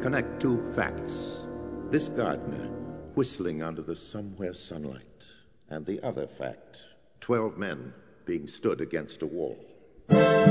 Connect two facts. This gardener whistling under the somewhere sunlight, and the other fact, 12 men being stood against a wall.